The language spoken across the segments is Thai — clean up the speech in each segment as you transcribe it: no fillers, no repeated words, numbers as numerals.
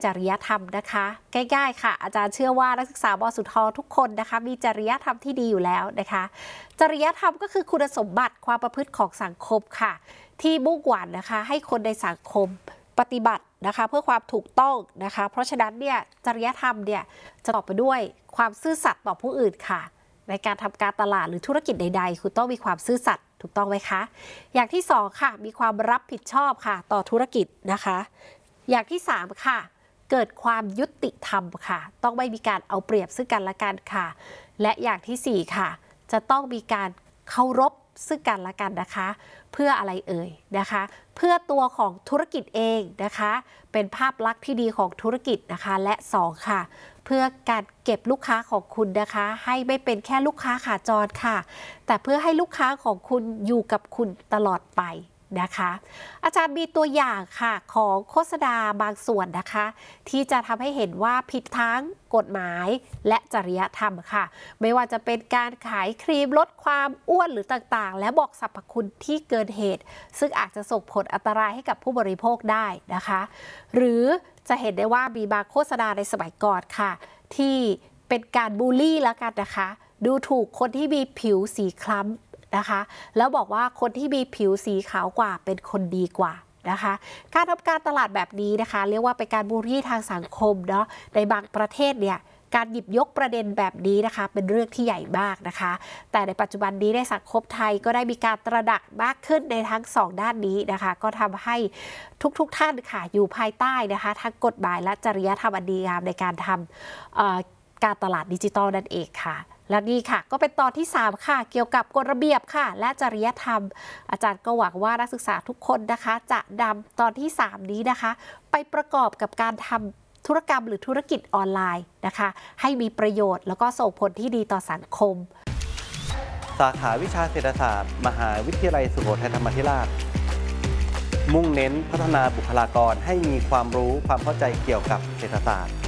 จริยธรรมนะคะง่ายๆค่ะอาจารย์เชื่อว่านักศึกษาม.สุททุกคนนะคะมีจริยธรรมที่ดีอยู่แล้วนะคะจริยธรรมก็คือคุณสมบัติความประพฤติของสังคมค่ะที่มุ่งหวังนะคะให้คนในสังคมปฏิบัตินะคะเพื่อความถูกต้องนะคะเพราะฉะนั้นเนี่ยจริยธรรมเนี่ยจะต่อไปด้วยความซื่อสัตย์ต่อผู้อื่นค่ะในการทำการตลาดหรือธุรกิจใดๆคุณต้องมีความซื่อสัตย์ถูกต้องไหมคะอย่างที่2ค่ะมีความรับผิดชอบค่ะต่อธุรกิจนะคะอย่างที่3ค่ะเกิดความยุติธรรมค่ะต้องไม่มีการเอาเปรียบซึ่งกันและกันค่ะและอย่างที่4ค่ะจะต้องมีการเคารพซึ่งกันและกันนะคะเพื่ออะไรเอ่ยนะคะเพื่อตัวของธุรกิจเองนะคะเป็นภาพลักษณ์ที่ดีของธุรกิจนะคะและ2ค่ะเพื่อการเก็บลูกค้าของคุณนะคะให้ไม่เป็นแค่ลูกค้าขาจรค่ะแต่เพื่อให้ลูกค้าของคุณอยู่กับคุณตลอดไปนะคะอาจารย์มีตัวอย่างค่ะของโฆษณาบางส่วนนะคะที่จะทำให้เห็นว่าผิดทั้งกฎหมายและจริยธรรมค่ะไม่ว่าจะเป็นการขายครีมลดความอ้วนหรือต่างๆและบอกสรรพคุณที่เกินเหตุซึ่งอาจจะส่งผลอันตรายให้กับผู้บริโภคได้นะคะหรือจะเห็นได้ว่ามีบางโฆษณาในสมัยก่อนค่ะที่เป็นการบูลลี่แล้วกันนะคะดูถูกคนที่มีผิวสีคล้ำนะคะแล้วบอกว่าคนที่มีผิวสีขาวกว่าเป็นคนดีกว่านะคะการทำการตลาดแบบนี้นะคะเรียกว่าเป็นการบูลลี่ทางสังคมเนาะในบางประเทศเนี่ยการหยิบยกประเด็นแบบนี้นะคะเป็นเรื่องที่ใหญ่มากนะคะแต่ในปัจจุบันนี้ในสังคมไทยก็ได้มีการตระหนักมากขึ้นในทั้ง2ด้านนี้นะคะก็ทำให้ทุกท่านค่ะอยู่ภายใต้นะคะทั้งกฎหมายและจริยธรรมอันดีงามในการทำการตลาดดิจิทัลนั่นเองค่ะและนี่ค่ะก็เป็นตอนที่3ค่ะเกี่ยวกับกฎระเบียบค่ะและจริยธรรมอาจารย์ก็หวังว่านักศึกษาทุกคนนะคะจะนำตอนที่3นี้นะคะไปประกอบกับการทำธุรกรรมหรือธุรกิจออนไลน์นะคะให้มีประโยชน์แล้วก็ส่งผลที่ดีต่อสังคมสาขาวิชาเศรษฐศาสตร์มหาวิทยาลัยสุโขทัยธรรมาธิราชมุ่งเน้นพัฒนาบุคลากรให้มีความรู้ความเข้าใจเกี่ยวกับเศรษฐศาสตร์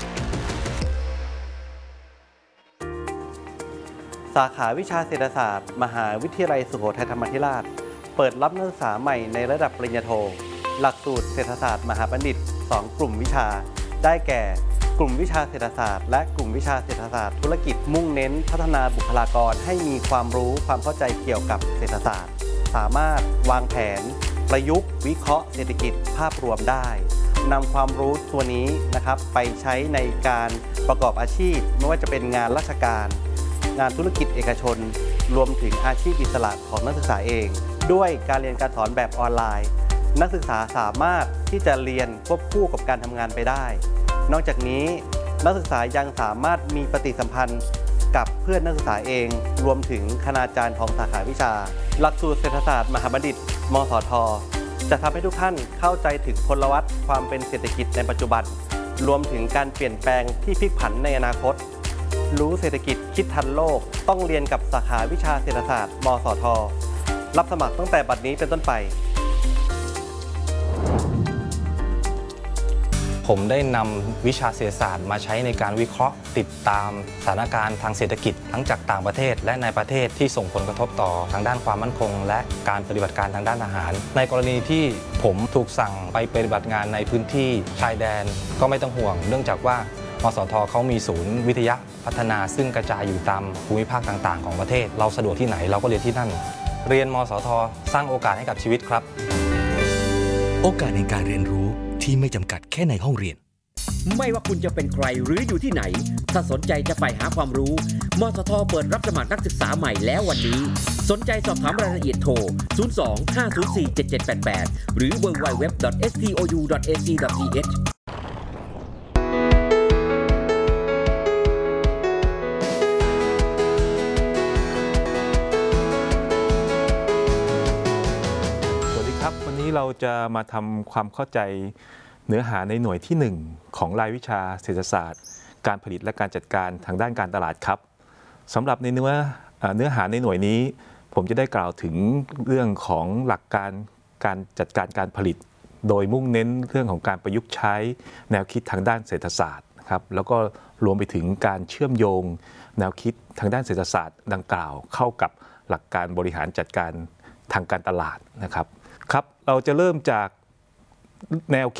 สาขาวิชาเศรษฐศาสตร์มหาวิทยาลัยสุโขทัยธรรมาธิราชเปิดรับนักศึกษาใหม่ในระดับปริญญาโทหลักสูตรเศรษฐศาสตร์มหาบัณฑิต2กลุ่มวิชาได้แก่กลุ่มวิชาเศรษฐศาสตร์และกลุ่มวิชาเศรษฐศาสตร์ธุรกิจมุ่งเน้นพัฒนาบุคลากรให้มีความรู้ความเข้าใจเกี่ยวกับเศรษฐศาสตร์สามารถวางแผนประยุกต์วิเคราะห์เศรษฐกิจภาพรวมได้นำความรู้ตัวนี้นะครับไปใช้ในการประกอบอาชีพไม่ว่าจะเป็นงานราชการงานธุรกิจเอกชนรวมถึงอาชีพอิสระของนักศึกษาเองด้วยการเรียนการสอนแบบออนไลน์นักศึกษาสามารถที่จะเรียนควบคู่กับการทำงานไปได้นอกจากนี้นักศึกษายังสามารถมีปฏิสัมพันธ์กับเพื่อนนักศึกษาเองรวมถึงคณาจารย์ของสาขาวิชาหลักสูตรเศรษฐศาสตร์มหาบัณฑิตมสท.จะทำให้ทุกท่านเข้าใจถึงพลวัตความเป็นเศรษฐกิจในปัจจุบันรวมถึงการเปลี่ยนแปลงที่พลิกผันในอนาคตรู้เศรษฐกิจคิดทันโลกต้องเรียนกับสาขาวิชาเศรษฐศาสตร์มสท.รับสมัครตั้งแต่บัดนี้เป็นต้นไปผมได้นำวิชาเศรษฐศาสตร์มาใช้ในการวิเคราะห์ติดตามสถานการณ์ทางเศรษฐกิจทั้งจากต่างประเทศและในประเทศที่ส่งผลกระทบต่อทางด้านความมั่นคงและการปฏิบัติการทางด้านอาหารในกรณีที่ผมถูกสั่งไปปฏิบัติงานในพื้นที่ชายแดนก็ไม่ต้องห่วงเนื่องจากว่ามสท.เขามีศูนย์วิทยาพัฒนาซึ่งกระจายอยู่ตามภูมิภาคต่างๆของประเทศเราสะดวกที่ไหนเราก็เรียนที่นั่นเรียนมสท.สร้างโอกาสให้กับชีวิตครับโอกาสในการเรียนรู้ที่ไม่จำกัดแค่ในห้องเรียนไม่ว่าคุณจะเป็นใครหรืออยู่ที่ไหนถ้าสนใจจะไปหาความรู้มสท.เปิดรับสมัครนักศึกษาใหม่แล้ววันนี้สนใจสอบถามรายละเอียดโทร 02-504-7788 หรือ www.stou.ac.th วันนี้เราจะมาทำความเข้าใจเนื้อหาในหน่วยที่1ของรายวิชาเศรษฐศาสตร์การผลิตและการจัดการทางด้านการตลาดครับสำหรับในเนื้อหาในหน่วยนี้ผมจะได้กล่าวถึงเรื่องของหลักการการจัดการการผลิตโดยมุ่งเน้นเรื่องของการประยุกต์ใช้แนวคิดทางด้านเศรษฐศาสตร์ครับแล้วก็รวมไปถึงการเชื่อมโยงแนวคิดทางด้านเศรษฐศาสตร์ดังกล่าวเข้ากับหลักการบริหารจัดการทางการตลาดนะครับเราจะเริ่มจากแนวคิด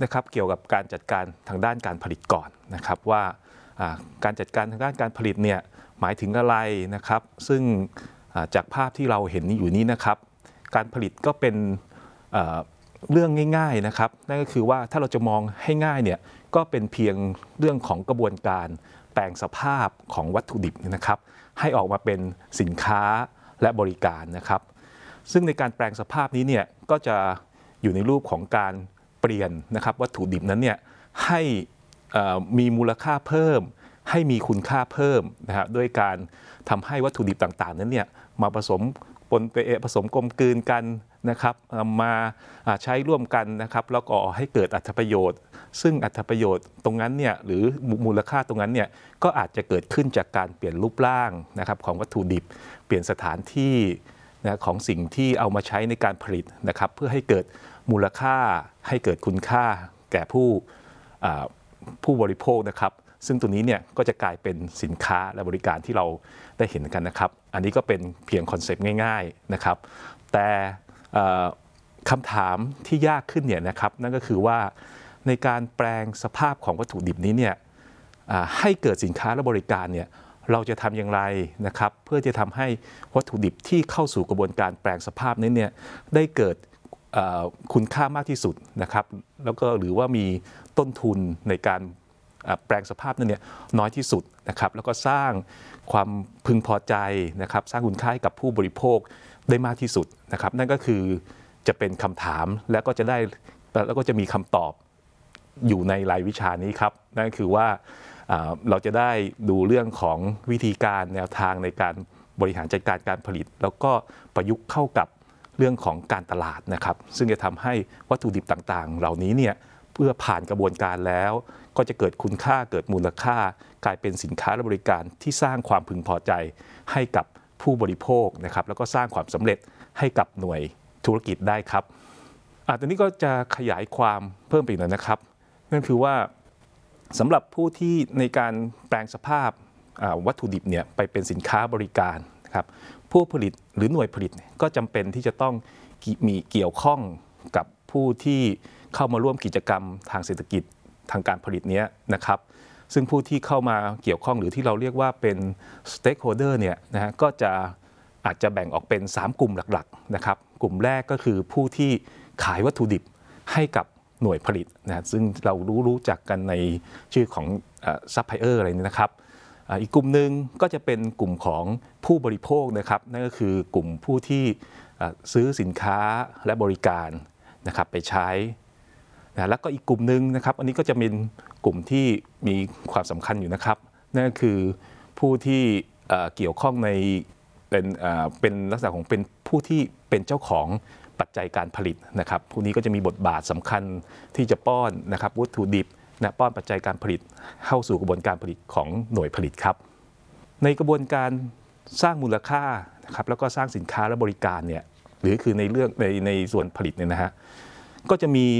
นะครับเกี่ยวกับการจัดการทางด้านการผลิตก่อนนะครับว่าการจัดการทางด้านการผลิตเนี่ยหมายถึงอะไรนะครับซึ่งจากภาพที่เราเห็นอยู่นี้นะครับการผลิตก็เป็นเรื่องง่ายๆนะครับนั่นก็คือว่าถ้าเราจะมองให้ง่ายเนี่ยก็เป็นเพียงเรื่องของกระบวนการแปลงสภาพของวัตถุดิบนะครับให้ออกมาเป็นสินค้าและบริการนะครับซึ่งในการแปลงสภาพนี้เนี่ยก็จะอยู่ในรูปของการเปลี่ยนนะครับวัตถุดิบนั้นเนี่ยให้มีมูลค่าเพิ่มให้มีคุณค่าเพิ่มนะครับด้วยการทำให้วัตถุดิบต่างๆนั้นเนี่ยมาผสมกลมกลืนกันนะครับมาใช้ร่วมกันนะครับแล้วก็ให้เกิดอรรถประโยชน์ซึ่งอรรถประโยชน์ตรงนั้นเนี่ยหรือมูลค่าตรงนั้นเนี่ยก็อาจจะเกิดขึ้นจากการเปลี่ยนรูปร่างนะครับของวัตถุดิบเปลี่ยนสถานที่นะของสิ่งที่เอามาใช้ในการผลิตนะครับเพื่อให้เกิดมูลค่าให้เกิดคุณค่าแก่ผู้บริโภคนะครับซึ่งตัวนี้เนี่ยก็จะกลายเป็นสินค้าและบริการที่เราได้เห็นกันนะครับอันนี้ก็เป็นเพียงคอนเซปต์ง่ายๆนะครับแต่คำถามที่ยากขึ้นเนี่ยนะครับนั่นก็คือว่าในการแปลงสภาพของวัตถุดิบนี้เนี่ยให้เกิดสินค้าและบริการเนี่ยเราจะทำอย่างไรนะครับเพื่อจะทำให้วัตถุดิบที่เข้าสู่กระบวนการแปลงสภาพนี้เนี่ยได้เกิดคุณค่ามากที่สุดนะครับแล้วก็หรือว่ามีต้นทุนในการแปลงสภาพนั้นเนี่ยน้อยที่สุดนะครับแล้วก็สร้างความพึงพอใจนะครับสร้างคุณค่าให้กับผู้บริโภคได้มากที่สุดนะครับนั่นก็คือจะเป็นคำถามแล้วก็จะมีคำตอบอยู่ในรายวิชานี้ครับนั่นก็คือว่าเราจะได้ดูเรื่องของวิธีการแนวทางในการบริหารจัดการการผลิตแล้วก็ประยุกต์เข้ากับเรื่องของการตลาดนะครับซึ่งจะทำให้วัตถุดิบต่างๆเหล่านี้เนี่ยเพื่อผ่านกระบวนการแล้วก็จะเกิดคุณค่าเกิดมูลค่ากลายเป็นสินค้าและบริการที่สร้างความพึงพอใจให้กับผู้บริโภคนะครับแล้วก็สร้างความสำเร็จให้กับหน่วยธุรกิจได้ครับตอนนี้ก็จะขยายความเพิ่มไปอีกหน่อยนะครับนั่นคือว่าสำหรับผู้ที่ในการแปลงสภาพวัตถุดิบเนี่ยไปเป็นสินค้าบริการนะครับผู้ผลิตหรือหน่วยผลิตก็จำเป็นที่จะต้องมีเกี่ยวข้องกับผู้ที่เข้ามาร่วมกิจกรรมทางเศรษฐกิจทางการผลิตนี้นะครับซึ่งผู้ที่เข้ามาเกี่ยวข้องหรือที่เราเรียกว่าเป็น stakeholder เนี่ยนะฮะก็อาจจะแบ่งออกเป็น 3 กลุ่มหลักๆนะครับกลุ่มแรกก็คือผู้ที่ขายวัตถุดิบให้กับหน่วยผลิตนะซึ่งเรารู้จักกันในชื่อของซัพพลายเออร์อะไรนี้นะครับอีกกลุ่มหนึ่งก็จะเป็นกลุ่มของผู้บริโภคนะครับนั่นก็คือกลุ่มผู้ที่ซื้อสินค้าและบริการนะครับไปใช้นะแล้วก็อีกกลุ่มหนึ่งนะครับอันนี้ก็จะเป็นกลุ่มที่มีความสำคัญอยู่นะครับนั่นก็คือผู้ที่เกี่ยวข้องในเป็นลักษณะของเป็นผู้ที่เป็นเจ้าของปัจจัยการผลิตนะครับผู้นี้ก็จะมีบทบาทสำคัญที่จะป้อนนะครับวัตถุดิบนะป้อนปัจจัยการผลิตเข้าสู่กระบวนการผลิตของหน่วยผลิตครับในกระบวนการสร้างมูลค่านะครับแล้วก็สร้างสินค้าและบริการเนี่ยหรือคือในเรื่องในส่วนผลิตเนี่ยนะฮะก็จะมี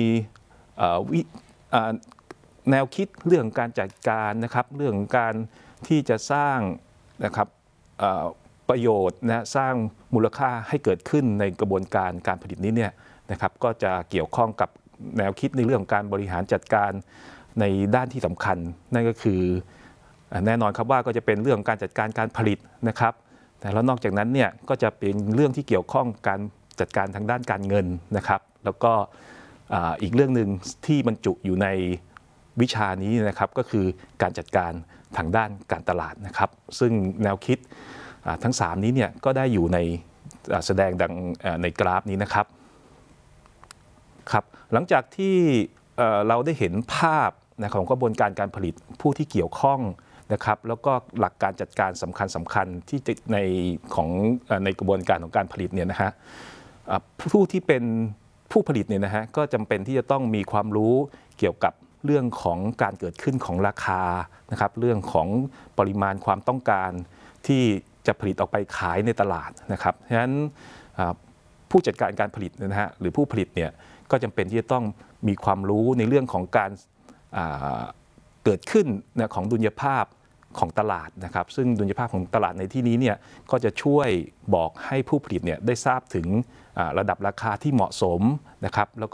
แนวคิดเรื่องการจัดการนะครับเรื่องการที่จะสร้างนะครับประโยชน์นะสร้างมูลค่าให้เกิดขึ้นในกระบวนการการผลิตนี้เนี่ยนะครับก็จะเกี่ยวข้องกับแนวคิดในเรื่องการบริหารจัดการในด้านที่สำคัญนั่นก็คือแน่นอนครับว่าก็จะเป็นเรื่องการจัดการการผลิตนะครับแต่แล้วนอกจากนั้นเนี่ยก็จะเป็นเรื่องที่เกี่ยวข้องการจัดการทางด้านการเงินนะครับแล้วก็อีกเรื่องหนึ่งที่บรรจุอยู่ในวิชานี้นะครับก็คือการจัดการทางด้านการตลาดนะครับซึ่งแนวคิดทั้ง3นี้เนี่ยก็ได้อยู่ในแสดงดังในกราฟนี้นะครับครับหลังจากที่เราได้เห็นภาพของกระบวนการการผลิตผู้ที่เกี่ยวข้องนะครับแล้วก็หลักการจัดการสำคัญที่ในกระบวนการของการผลิตเนี่ยนะฮะผู้ที่เป็นผู้ผลิตเนี่ยนะฮะก็จำเป็นที่จะต้องมีความรู้เกี่ยวกับเรื่องของการเกิดขึ้นของราคานะครับเรื่องของปริมาณความต้องการที่จะผลิตออกไปขายในตลาดนะครับฉะนั้นผู้จัดการการผลิตนะฮะหรือผู้ผลิตเนี่ยก็จำเป็นที่จะต้องมีความรู้ในเรื่องของการเกิดขึ้นของดุลยภาพของตลาดนะครับซึ่งดุลยภาพของตลาดในที่นี้เนี่ยก็จะช่วยบอกให้ผู้ผลิตเนี่ยได้ทราบถึงระดับราคาที่เหมาะสมนะครับแล้วก็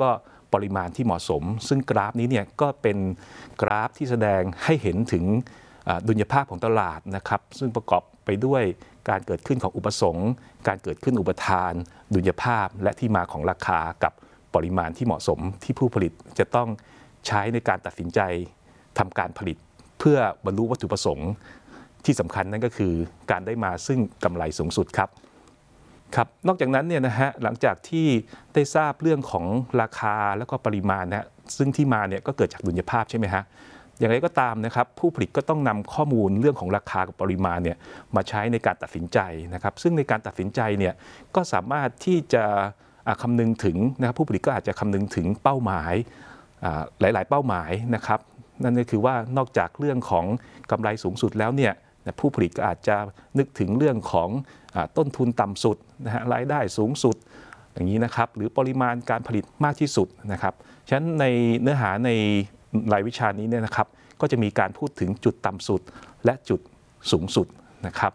ปริมาณที่เหมาะสมซึ่งกราฟนี้เนี่ยก็เป็นกราฟที่แสดงให้เห็นถึงดุลยภาพของตลาดนะครับซึ่งประกอบไปด้วยการเกิดขึ้นของอุปสงค์การเกิดขึ้นอุปทานดุลยภาพและที่มาของราคากับปริมาณที่เหมาะสมที่ผู้ผลิตจะต้องใช้ในการตัดสินใจทำการผลิตเพื่อบรรลุวัตถุประสงค์ที่สำคัญนั่นก็คือการได้มาซึ่งกำไรสูงสุดครับนอกจากนั้นเนี่ยนะฮะหลังจากที่ได้ทราบเรื่องของราคาแล้วก็ปริมาณนะซึ่งที่มาเนี่ยก็เกิดจากดุลยภาพใช่ไหมฮะอย่างไรก็ตามนะครับผู้ผลิตก็ต้องนำข้อมูลเรื่องของราคากับปริมาณเนี่ยมาใช้ในการตัดสินใจนะครับซึ่งในการตัดสินใจเนี่ยก็สามารถที่จะคำนึงถึงนะครับผู้ผลิตก็อาจจะคำนึงถึงเป้าหมายหลายๆเป้าหมายนะครับนั่นก็คือว่านอกจากเรื่องของกำไรสูงสุดแล้วเนี่ยผู้ผลิตก็อาจจะนึกถึงเรื่องของต้นทุนต่ำสุดนะฮะรายได้สูงสุดอย่างนี้นะครับหรือปริมาณการผลิตมากที่สุดนะครับฉะนั้นในเนื้อหาในรายวิชานี้เนี่ยนะครับก็จะมีการพูดถึงจุดต่ำสุดและจุดสูงสุดนะครับ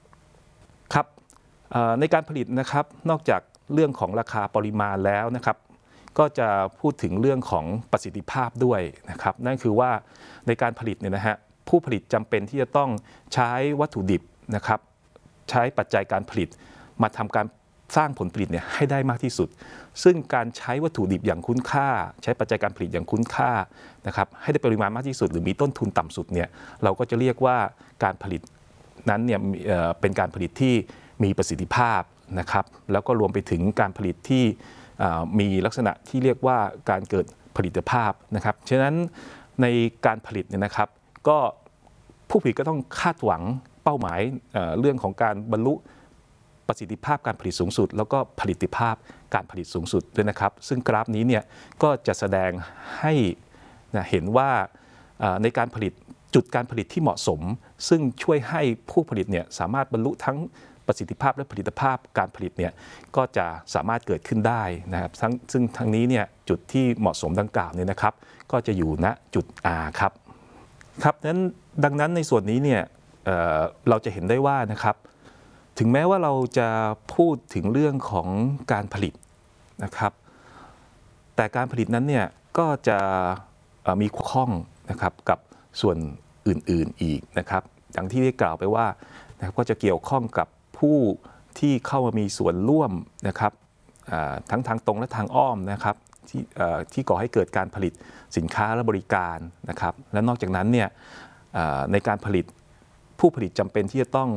ในการผลิตนะครับนอกจากเรื่องของราคาปริมาณแล้วนะครับก็จะพูดถึงเรื่องของประสิทธิภาพด้วยนะครับนั่นคือว่าในการผลิตเนี่ยนะฮะผู้ผลิตจำเป็นที่จะต้องใช้วัตถุดิบนะครับใช้ปัจจัยการผลิตมาทำการสร้างผลผลิตเนี่ยให้ได้มากที่สุดซึ่งการใช้วัตถุดิบอย่างคุ้มค่าใช้ปัจจัยการผลิตอย่างคุ้มค่านะครับให้ได้ปริมาณมากที่สุดหรือมีต้นทุนต่ำสุดเนี่ยเราก็จะเรียกว่าการผลิตนั้นเนี่ยเป็นการผลิตที่มีประสิทธิภาพนะครับแล้วก็รวมไปถึงการผลิตที่มีลักษณะที่เรียกว่าการเกิดผลิตภาพนะครับฉะนั้นในการผลิตเนี่ยนะครับก็ผู้ผลิตก็ต้องคาดหวังเป้าหมายเรื่องของการบรรลุประสิทธิภาพการผลิตสูงสุดแล้วก็ผลิตภาพการผลิตสูงสุดด้วยนะครับซึ่งกราฟนี้เนี่ยก็จะแสดงให้เห็นว่าในการผลิตจุดการผลิตที่เหมาะสมซึ่งช่วยให้ผู้ผลิตเนี่ยสามารถบรรลุทั้งประสิทธิภาพและผลิตภาพการผลิตเนี่ยก็จะสามารถเกิดขึ้นได้นะครับซึ่งทั้งนี้เนี่ยจุดที่เหมาะสมดังกล่าวเนี่ยนะครับก็จะอยู่ณจุด R ครับนั้นดังนั้นในส่วนนี้เนี่ยเราจะเห็นได้ว่านะครับถึงแม้ว่าเราจะพูดถึงเรื่องของการผลิตนะครับแต่การผลิตนั้นเนี่ยก็จะมีข้องนะครับกับส่วนอื่นๆอีกนะครับอย่างที่ได้กล่าวไปว่านะครับก็จะเกี่ยวข้องกับผู้ที่เข้ามามีส่วนร่วมนะครับทั้งทางตรงและทางอ้อมนะครับที่ก่อให้เกิดการผลิตสินค้าและบริการนะครับและนอกจากนั้นเนี่ยในการผลิตผู้ผลิตจำเป็นที่จะต้อง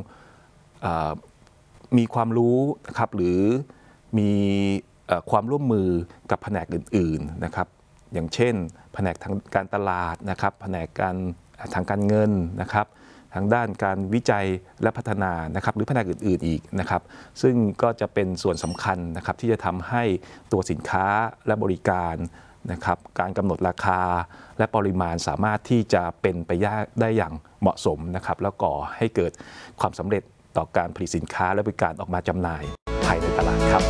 มีความรู้นะครับหรือมีความร่วมมือกับแผนกอื่นๆนะครับอย่างเช่นแผนกทางการตลาดนะครับแผนกทางการเงินนะครับทางด้านการวิจัยและพัฒนานะครับหรือแผนกอื่นๆอีกนะครับซึ่งก็จะเป็นส่วนสำคัญนะครับที่จะทำให้ตัวสินค้าและบริการนะครับการกำหนดราคาและปริมาณสามารถที่จะเป็นไปได้อย่างเหมาะสมนะครับแล้วก่อให้เกิดความสำเร็จต่อการผลิตสินค้าและบริการออกมาจำหน่ายภายในตลาดครับ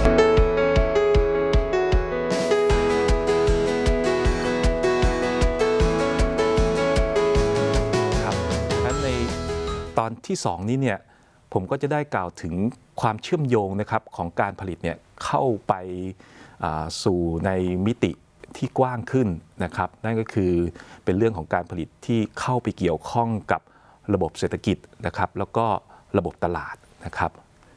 ในตอนที่2นี้เนี่ยผมก็จะได้กล่าวถึงความเชื่อมโยงนะครับของการผลิตเนี่ยเข้าไปสู่ในมิติที่กว้างขึ้นนะครับนั่นก็คือเป็นเรื่องของการผลิตที่เข้าไปเกี่ยวข้องกับระบบเศรษฐกิจนะครับแล้วก็ระบบตลาดนะครับ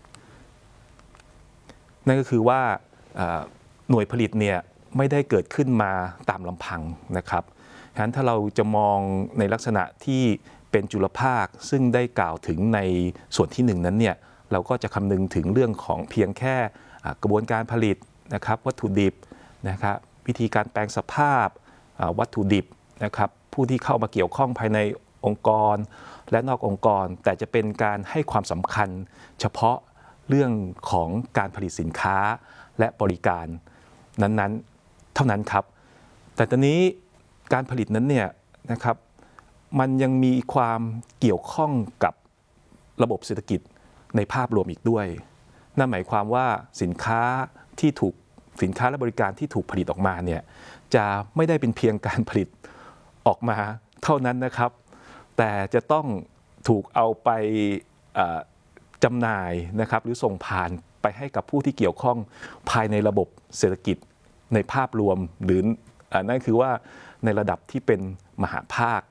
นั่นก็คือว่าหน่วยผลิตเนี่ยไม่ได้เกิดขึ้นมาตามลำพังนะครับฉะนั้นถ้าเราจะมองในลักษณะที่เป็นจุลภาคซึ่งได้กล่าวถึงในส่วนที่1นั้นเนี่ยเราก็จะคำนึงถึงเรื่องของเพียงแค่กระบวนการผลิตนะครับวัตถุดิบนะครับวิธีการแปลงสภาพวัตถุดิบนะครับผู้ที่เข้ามาเกี่ยวข้องภายในองค์กรและนอกองค์กรแต่จะเป็นการให้ความสำคัญเฉพาะเรื่องของการผลิตสินค้าและบริการนั้นๆเท่านั้นครับแต่ตอนนี้การผลิตนั้นเนี่ยนะครับมันยังมีความเกี่ยวข้องกับระบบเศรษฐกิจในภาพรวมอีกด้วยนั่นหมายความว่าสินค้าและบริการที่ถูกผลิตออกมาเนี่ยจะไม่ได้เป็นเพียงการผลิตออกมาเท่านั้นนะครับแต่จะต้องถูกเอาไปจำหน่ายนะครับหรือส่งผ่านไปให้กับผู้ที่เกี่ยวข้องภายในระบบเศรษฐกิจในภาพรวมหรือนั่นคือว่าในระดับที่เป็นมหาภาค